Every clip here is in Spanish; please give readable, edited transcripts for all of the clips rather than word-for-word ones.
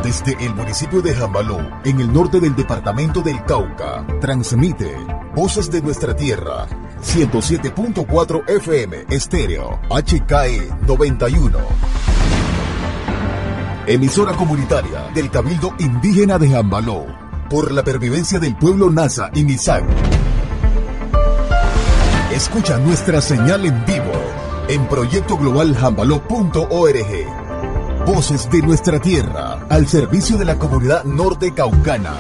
Desde el municipio de Jambaló, en el norte del departamento del Cauca, transmite Voces de Nuestra Tierra, 107.4 FM estéreo, HKE 91. Emisora comunitaria del Cabildo Indígena de Jambaló, por la pervivencia del pueblo Nasa y Misak. Escucha nuestra señal en vivo en proyectoglobalhambaló.org. Voces de Nuestra Tierra, al servicio de la comunidad norte caucana.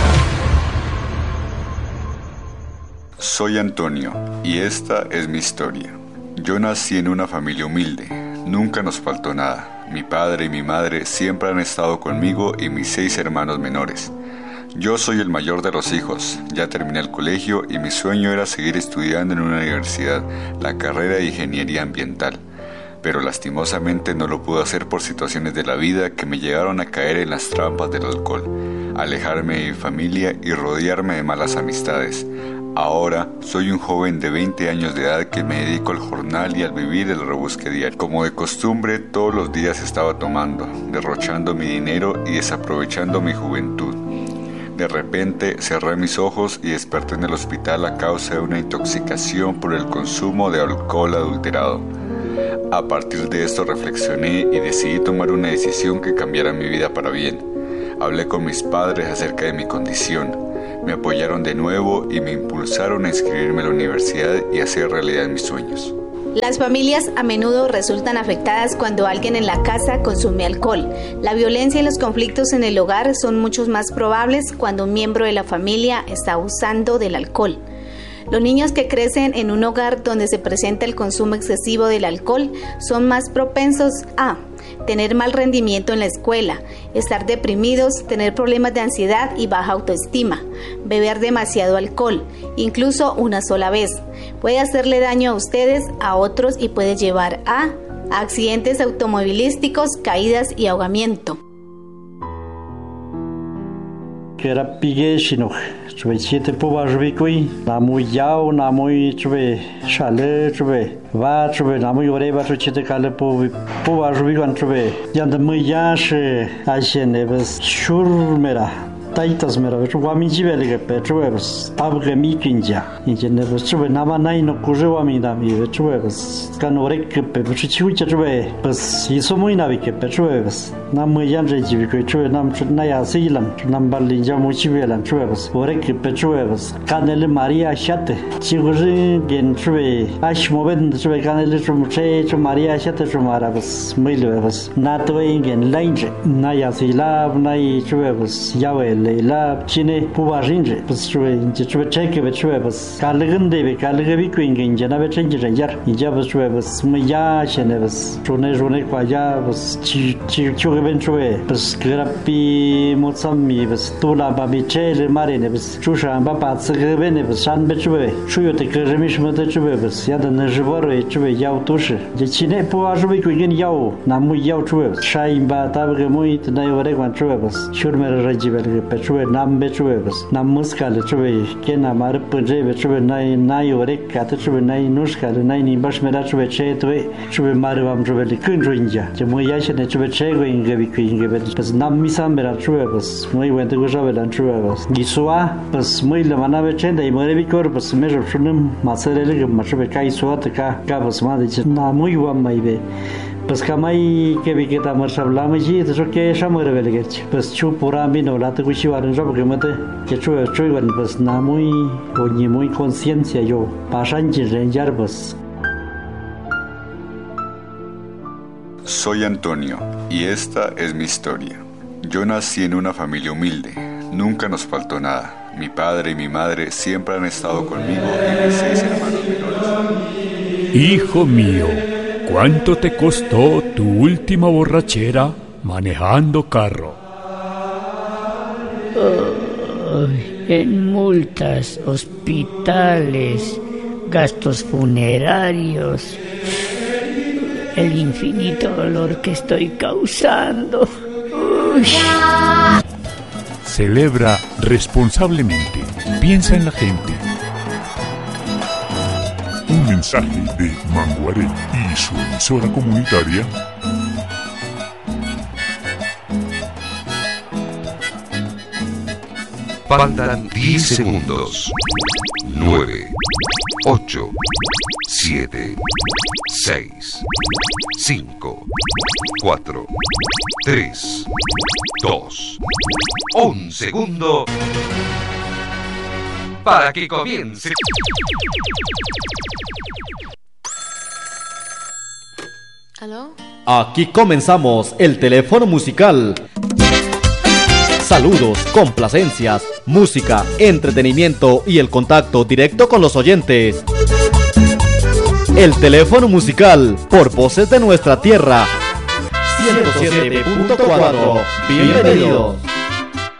Soy Antonio y esta es mi historia. Yo nací en una familia humilde, nunca nos faltó nada. Mi padre y mi madre siempre han estado conmigo y mis 6 hermanos menores. Yo soy el mayor de los hijos, ya terminé el colegio y mi sueño era seguir estudiando en una universidad, la carrera de Ingeniería Ambiental. Pero lastimosamente no lo pude hacer por situaciones de la vida que me llegaron a caer en las trampas del alcohol, alejarme de mi familia y rodearme de malas amistades. Ahora soy un joven de 20 años de edad que me dedico al jornal y al vivir el rebusque diario. Como de costumbre, todos los días estaba tomando, derrochando mi dinero y desaprovechando mi juventud. De repente cerré mis ojos y desperté en el hospital a causa de una intoxicación por el consumo de alcohol adulterado. A partir de esto reflexioné y decidí tomar una decisión que cambiara mi vida para bien. Hablé con mis padres acerca de mi condición. Me apoyaron de nuevo y me impulsaron a inscribirme a la universidad y hacer realidad mis sueños. Las familias a menudo resultan afectadas cuando alguien en la casa consume alcohol. La violencia y los conflictos en el hogar son mucho más probables cuando un miembro de la familia está abusando del alcohol. Los niños que crecen en un hogar donde se presenta el consumo excesivo del alcohol son más propensos a tener mal rendimiento en la escuela, estar deprimidos, tener problemas de ansiedad y baja autoestima, beber demasiado alcohol, incluso una sola vez. Puede hacerle daño a ustedes, a otros y puede llevar a accidentes automovilísticos, caídas y ahogamiento. Que era pigue chino, chube 7 puba rubicui, na muy yao, na muy chube chale, chube va, chube na muy oreba, chube 7 cale puba rubicuan chube, yanda muy yache, ashene bes shurmera. Taitas mera wami jibele pe chubes tabge mi kinja injene bes chube nama nai no kuje wami da mi chubes kanore ke pe chichu chube bes yiso muy navi ke pe chubes nam yan je jibi ke chube nam na ya silan nam balin ja mu chibelan chubes ore ke pe chubes kanele maria shate chiguri gen chube ash moben chube kanele chube maria shate chumara bes mile bes na to ingen lange na ya silab na chubes yawe la chine pubarinje pues chue cheke be chue pues kalgende be kalgebi kwingen jana be chenje jar ija be chue pues mya chene pues jone kwa ja pues chi ben chue pues grapi motsami pues tula ba bi chele marine pues chusha ba pa tsgebe ne pues san be chue chuyo te kremish mate chue pues ya da na jibore chue yau tushi je chine pubarinje kwingen yau na mu yau chue shai ba tabge muit na yore kwan chue pues shurmer rajibel chue nam be chue bas nam muskale chue ke na mar puje be chue nai ore ka te chue nai nuskale nai ni bash mera chue che chue mar vam chue le kun rinja je mo ya shene chue che go inge bi kinge be bas nam misam bera chue bas moi wente go jabe lan chue bas gisua bas moi le mana be che dai more bi kor bas me jo shunum maserele ge ma chue kai suat ka bas ma de na moi wa mai be pues kamai que vi que estamos hablando allí eso que es amor belgerch pues chu pura mi no la te kuchi waran jo porque mate que chu wan pues na muy conciencia yo pasan renjar pues. Soy Antonio y esta es mi historia. Yo nací en una familia humilde, nunca nos faltó nada. Mi padre y mi madre siempre han estado conmigo y mis 6 hermanos menores. Hijo mío, ¿cuánto te costó tu última borrachera manejando carro? En multas, hospitales, gastos funerarios, el infinito dolor que estoy causando. Celebra responsablemente. Piensa en la gente. Un mensaje de Manguaré y su emisora comunitaria Faltan 10 segundos. 9, 8, 7, 6, 5, 4, 3, 2, 1 segundo para que comience. ¿Aló? Aquí comenzamos el teléfono musical. Saludos, complacencias, música, entretenimiento y el contacto directo con los oyentes. El teléfono musical por Voces de Nuestra Tierra. 107.4. Bienvenidos.